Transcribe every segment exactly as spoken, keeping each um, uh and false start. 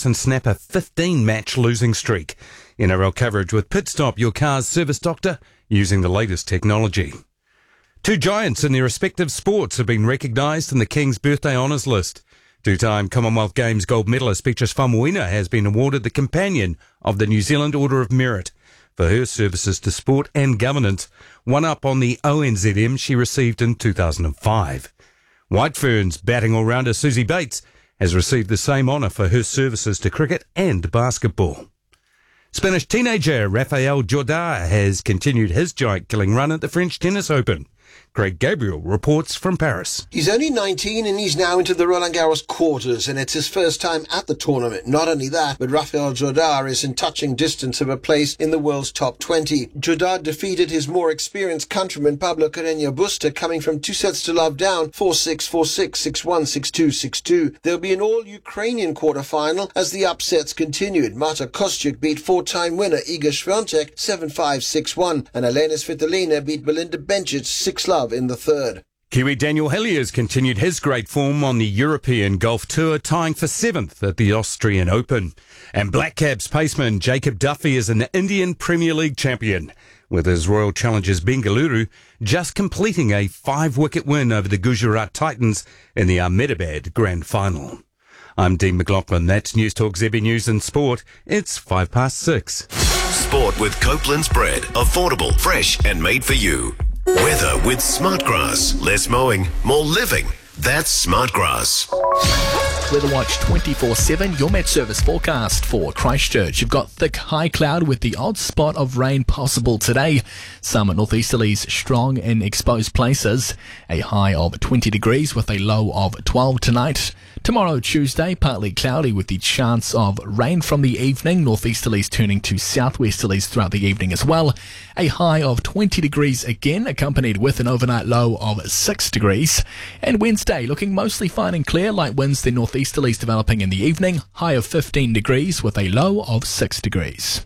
points and snap a fifteen-match losing streak. N R L coverage with Pitstop, your car's service doctor, using the latest technology. Two giants in their respective sports have been recognised in the King's Birthday Honours list. Two-time Commonwealth Games gold medalist Beatrice Faumuina has been awarded the Companion of the New Zealand Order of Merit for her services to sport and governance, one up on the O N Z M she received in two thousand five. White Ferns batting all-rounder Susie Bates has received the same honour for her services to cricket and basketball. Spanish teenager Rafael Jordá has continued his giant-killing run at the French Tennis Open. Craig Gabriel reports from Paris. He's only nineteen and he's now into the Roland Garros quarters, and it's his first time at the tournament. Not only that, but Rafael Jordá is in touching distance of a place in the world's top twenty. Jordá defeated his more experienced countryman Pablo Carreño Busta, coming from two sets to love down, four six, four six, six one, six two, six two. There'll be an all-Ukrainian quarterfinal as the upsets continued. Marta Kostyuk beat four-time winner Iga Swiatek seven five, six one, and Elena Svitolina beat Belinda Bencic six love in the third. Kiwi Daniel Hilliers continued his great form on the European Golf Tour, tying for seventh at the Austrian Open. And Black Caps paceman Jacob Duffy is an Indian Premier League champion, with his Royal Challengers Bengaluru just completing a five-wicket win over the Gujarat Titans in the Ahmedabad Grand Final. I'm Dean McLaughlin. That's News Talk Z B News and Sport. It's five past six. Sport with Copeland's Bread. Affordable, fresh and made for you. Weather with Smartgrass. Less mowing, more living. That's Smartgrass. Weather Watch twenty-four seven, your Met Service forecast for Christchurch. You've got thick high cloud with the odd spot of rain possible today. Some northeasterlies strong in exposed places. A high of twenty degrees with a low of twelve tonight. Tomorrow, Tuesday, partly cloudy with the chance of rain from the evening. Northeasterlies turning to southwesterlies throughout the evening as well. A high of twenty degrees again, accompanied with an overnight low of six degrees. And Wednesday, looking mostly fine and clear. Light winds, then northeasterlies developing in the evening. High of fifteen degrees with a low of six degrees.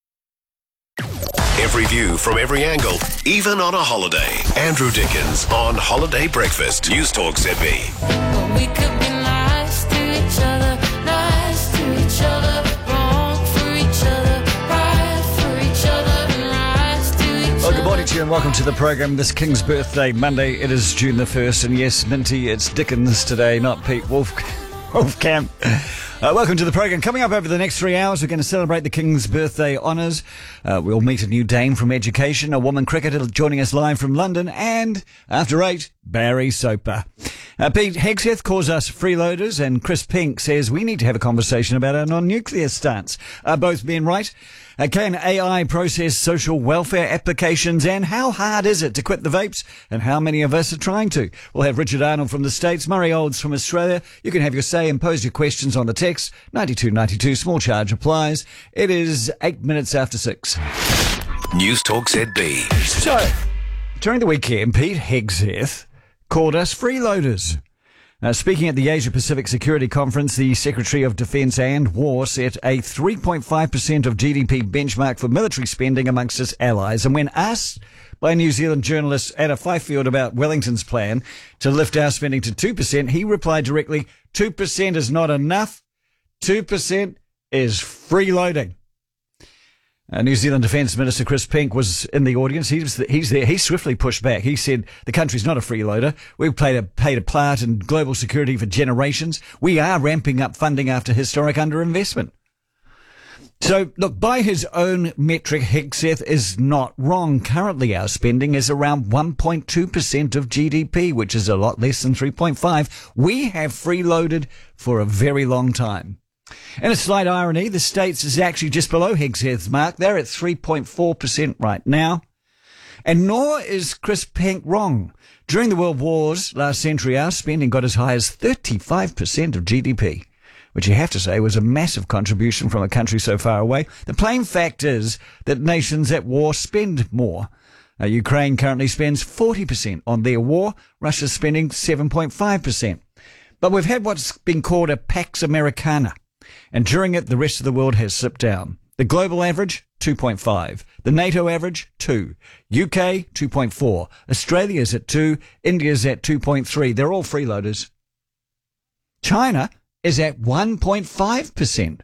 Every view from every angle, even on a holiday. Andrew Dickens on Holiday Breakfast. News Talk Z B. Well, we could be nice to each other, nice to each other, wrong for each other, right for each other, and rise to each other. Well, good morning to you and welcome to the programme this King's Birthday Monday. It is June the first, and yes, Minty, it's Dickens today, not Pete Wolf, Wolfcamp. Uh, welcome to the programme. Coming up over the next three hours, we're going to celebrate the King's Birthday honours. Uh, we'll meet a new dame from education, a woman cricketer joining us live from London, and after eight, Barry Soper. Uh, Pete Hegseth calls us freeloaders, and Chris Pink says we need to have a conversation about our non-nuclear stance. Are both men right? Uh, can A I process social welfare applications, and how hard is it to quit the vapes, and how many of us are trying to? We'll have Richard Arnold from the States, Murray Olds from Australia. You can have your say and pose your questions on the text, ninety-two ninety-two, small charge applies. It is eight minutes after six. News Talk Z B. So, during the weekend, Pete Hegseth called us freeloaders. Uh, speaking at the Asia Pacific Security Conference, the Secretary of Defence and War set a three point five percent of G D P benchmark for military spending amongst its allies. And when asked by New Zealand journalist Anna Fifield about Wellington's plan to lift our spending to two percent, he replied directly, two percent is not enough. two percent is freeloading. Uh, New Zealand Defence Minister Chris Pink was in the audience. He was, he's there. He swiftly pushed back. He said, the country's not a freeloader. We've played a, paid a part in global security for generations. We are ramping up funding after historic underinvestment. So, look, by his own metric, Hegseth is not wrong. Currently, our spending is around one point two percent of G D P, which is a lot less than three point five. We have freeloaded for a very long time. In a slight irony, the States is actually just below Hegseth's mark. They're at three point four percent right now. And nor is Chris Pink wrong. During the World Wars last century, our spending got as high as thirty-five percent of G D P, which you have to say was a massive contribution from a country so far away. The plain fact is that nations at war spend more. Uh, Ukraine currently spends forty percent on their war. Russia's spending seven point five percent. But we've had what's been called a Pax Americana. And during it, the rest of the world has slipped down. The global average, two point five. The NATO average, two. U K, two point four. Australia's at two. India's at two point three. They're all freeloaders. China is at one point five percent.